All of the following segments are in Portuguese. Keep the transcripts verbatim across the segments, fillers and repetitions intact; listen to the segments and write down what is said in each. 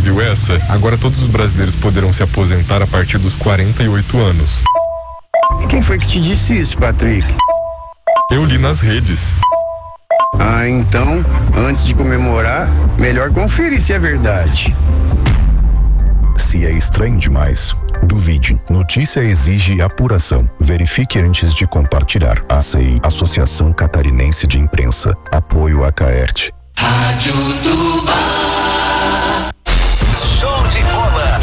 viu essa? Agora todos os brasileiros poderão se aposentar a partir dos quarenta e oito anos. E quem foi que te disse isso, Patrick? Eu li nas redes. Ah, então, antes de comemorar, melhor conferir se é verdade. Se é estranho demais, duvide. Notícia exige apuração. Verifique antes de compartilhar. A C I, Associação Catarinense de Imprensa. Apoio a Caerte. Rádio Tubá. Show de bola.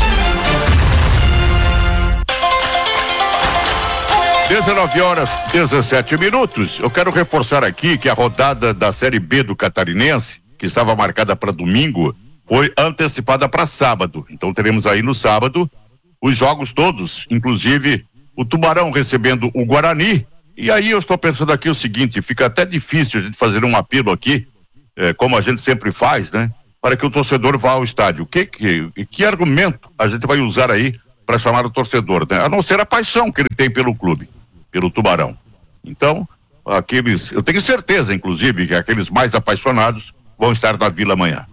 dezenove horas, dezessete minutos. Eu quero reforçar aqui que a rodada da Série B do Catarinense, que estava marcada para domingo, foi antecipada para sábado. Então teremos aí no sábado os jogos todos, inclusive o Tubarão recebendo o Guarani. E aí eu estou pensando aqui o seguinte, fica até difícil a gente fazer um apelo aqui, eh, como a gente sempre faz, né? Para que o torcedor vá ao estádio. Que, que, que argumento a gente vai usar aí para chamar o torcedor, né? A não ser a paixão que ele tem pelo clube, pelo Tubarão. Então, aqueles, eu tenho certeza, inclusive, que aqueles mais apaixonados vão estar na Vila amanhã.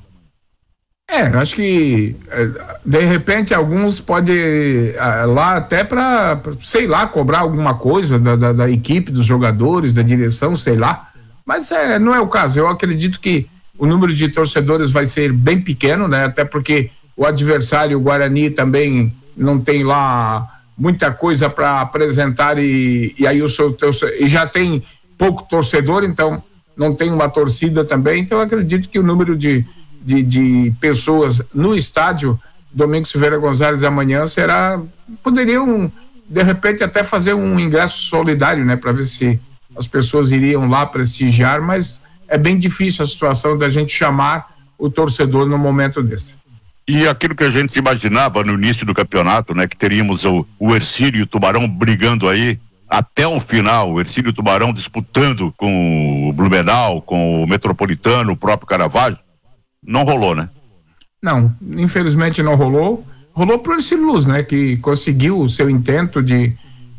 É, acho que de repente alguns podem lá até para, sei lá, cobrar alguma coisa da, da, da equipe, dos jogadores, da direção, sei lá, mas é, não é o caso. Eu acredito que o número de torcedores vai ser bem pequeno, né? Até porque o adversário, o Guarani, também não tem lá muita coisa para apresentar e, e aí o seu e já tem pouco torcedor, então não tem uma torcida também, então eu acredito que o número de De, de pessoas no estádio Domingos Silveira Gonzalez amanhã será, poderiam de repente até fazer um ingresso solidário, né, para ver se as pessoas iriam lá prestigiar, mas é bem difícil a situação da gente chamar o torcedor no momento desse. E aquilo que a gente imaginava no início do campeonato, né, que teríamos o, o Ercílio e o Tubarão brigando aí até o final, o Ercílio e o Tubarão disputando com o Blumenau, com o Metropolitano, o próprio Caravaggio, não rolou, né? Não, infelizmente não rolou. Rolou pro Ercílio Luz, né? Que conseguiu o seu intento de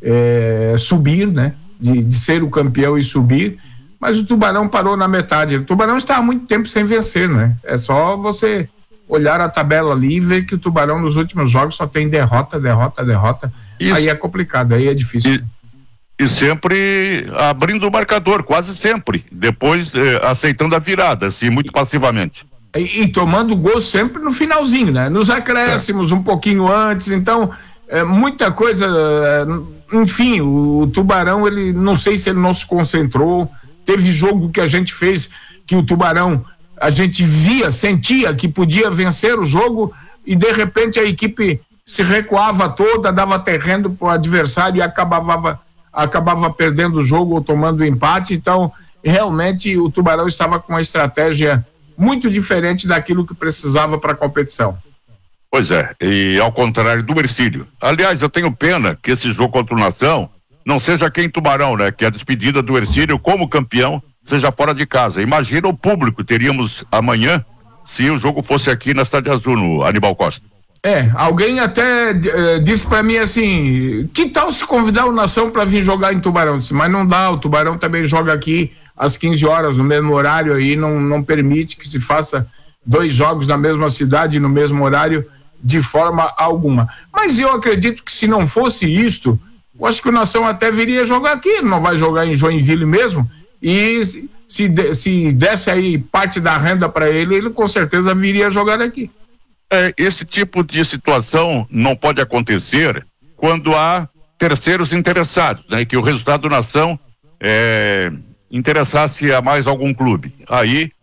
é, subir, né? De, de ser o campeão e subir, mas o Tubarão parou na metade. O Tubarão está há muito tempo sem vencer, né? É só você olhar a tabela ali e ver que o Tubarão nos últimos jogos só tem derrota, derrota, derrota. Isso. Aí é complicado, aí é difícil. E, e sempre abrindo o marcador, quase sempre. Depois eh, aceitando a virada, assim, muito passivamente. E, e tomando gol sempre no finalzinho, né? Nos acréscimos, é. um pouquinho antes, então é, muita coisa, é, enfim, o, o Tubarão, ele, não sei se ele não se concentrou, teve jogo que a gente fez que o Tubarão, a gente via, sentia que podia vencer o jogo e de repente a equipe se recuava toda, dava terreno pro adversário e acabava, acabava perdendo o jogo ou tomando empate, então realmente o Tubarão estava com uma estratégia muito diferente daquilo que precisava para a competição. Pois é, e ao contrário do Ercílio. Aliás, eu tenho pena que esse jogo contra o Nação não seja aqui em Tubarão, né? Que a despedida do Ercílio como campeão seja fora de casa. Imagina o público teríamos amanhã se o jogo fosse aqui na Estádio Azul, no Aníbal Costa. É, alguém até eh, disse para mim assim, que tal se convidar o Nação para vir jogar em Tubarão? Disse, mas não dá, o Tubarão também joga aqui às quinze horas, no mesmo horário aí, não, não permite que se faça dois jogos na mesma cidade, no mesmo horário, de forma alguma. Mas eu acredito que se não fosse isto, eu acho que o Nação até viria jogar aqui, ele não vai jogar em Joinville mesmo, e se, se desse aí parte da renda para ele, ele com certeza viria jogar aqui. É, esse tipo de situação não pode acontecer quando há terceiros interessados, né? Que o resultado do Nação é... interessasse a mais algum clube. Aí,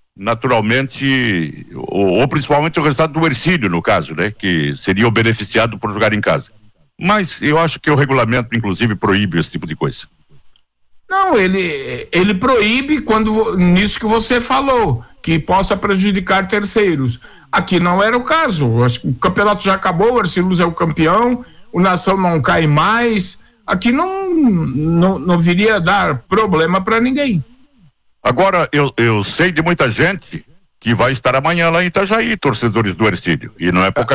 naturalmente, ou, ou principalmente o resultado do Ercílio, no caso, né? Que seria o beneficiado por jogar em casa. Mas eu acho que o regulamento, inclusive, proíbe esse tipo de coisa. Não, ele, ele proíbe quando, nisso que você falou, que possa prejudicar terceiros. Aqui não era o caso. Acho que o campeonato já acabou, o Ercílio Luz é o campeão, o Nação não cai mais. Aqui não, não, não viria dar problema para ninguém. Agora, eu, eu sei de muita gente que vai estar amanhã lá em Itajaí, torcedores do Ercílio, e não é pouca